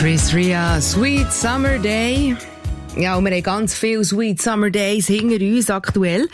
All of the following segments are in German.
Chris Ria, Sweet Summer Day. Ja, und wir haben ganz viele Sweet Summer Days hinter uns aktuell.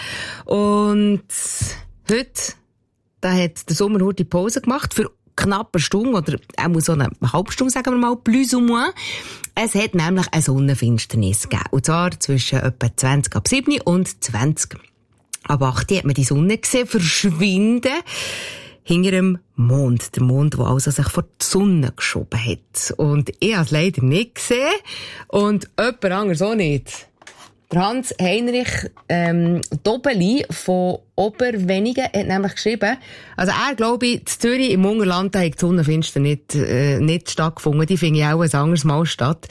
Und heute, da hat der Sommer heute Pause gemacht für knapp eine Stunde, oder auch so eine halbe Stunde, sagen wir mal, plus ou moins. Es hat nämlich eine Sonnenfinsternis gegeben. Und zwar zwischen etwa 20 ab 7 und 20 ab 8 hat man die Sonne gesehen verschwinden hinter dem Mond. Der Mond, der also sich vor die Sonne geschoben hat. Und ich habe es leider nicht gesehen. Und jemand anderes auch nicht. Der Hans-Heinrich Dobeli von Oberwenigen hat nämlich geschrieben, also er glaube ich, in Zürich im Ungerland hat die Sonnenfinster nicht stattgefunden. Die finde ich auch ein anderes Mal statt.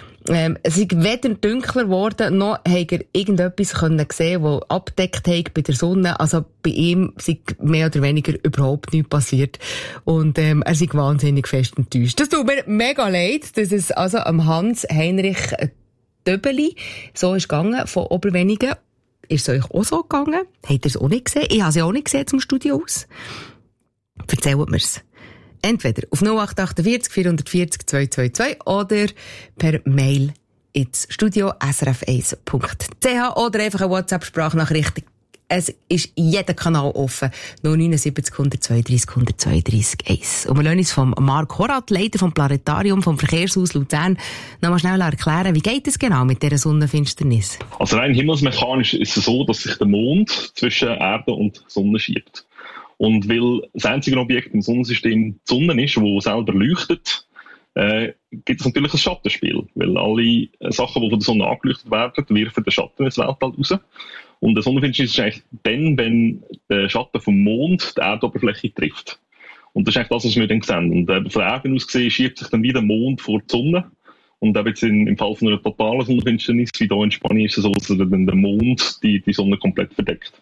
Es ist weder dunkler geworden, noch hat er irgendetwas können sehen, das abdeckt hat bei der Sonne. Also bei ihm ist mehr oder weniger überhaupt nichts passiert. Und er ist wahnsinnig fest enttäuscht. Das tut mir mega leid, dass es also am Hans-Heinrich Döbeli so ist gegangen, von Oberwenigen. Ist es euch auch so gegangen? Habt ihr es auch nicht gesehen? Ich habe es auch nicht gesehen zum Studio aus. Erzählt mir's. Entweder auf 0848 440 222 oder per Mail ins Studio srf1.ch oder einfach eine WhatsApp-Sprachnachricht. Es ist jeder Kanal offen. 079 132 132 1. Und wir lassen uns vom Marc Horat, Leiter vom Planetarium vom Verkehrshaus Luzern, noch mal schnell erklären, wie geht es genau mit dieser Sonnenfinsternis? Also rein himmelsmechanisch ist es so, dass sich der Mond zwischen Erde und Sonne schiebt. Und weil das einzige Objekt im Sonnensystem die Sonne ist, das selber leuchtet, gibt es natürlich ein Schattenspiel. Weil alle Sachen, die von der Sonne angeleuchtet werden, werfen den Schatten ins Weltall raus. Und der Sonnenfinsternis ist eigentlich dann, wenn der Schatten vom Mond die Erdoberfläche trifft. Und das ist eigentlich das, was wir dann sehen. Und von der Erde aus gesehen schiebt sich dann wieder der Mond vor die Sonne. Und eben jetzt im Fall von einer totalen Sonnenfinsternis, wie hier in Spanien, ist es so, dass dann der Mond die Sonne komplett verdeckt.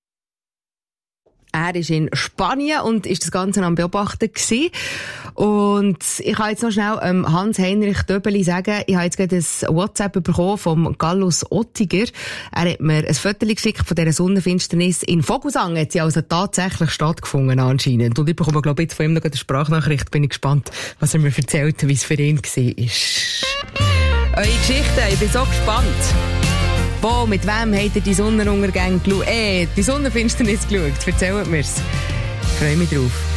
Er ist in Spanien und ist das Ganze am Beobachten gewesen. Und ich kann jetzt noch schnell Hans-Heinrich Döbeli sagen, ich habe jetzt gerade ein WhatsApp bekommen vom Gallus Ottiger. Er hat mir ein Foto geschickt von dieser Sonnenfinsternis. In Vogelsang hat sie also tatsächlich stattgefunden anscheinend. Und ich bekomme, glaube ich, jetzt von ihm noch eine Sprachnachricht. Bin ich gespannt, was er mir erzählt, wie es für ihn war. Eure Geschichte, ich bin so gespannt. Wo, mit wem habt ihr die Sonnenuntergänge geschaut? Die Sonnenfinsternis geschaut? Erzählt mir's. Ich freue mich drauf.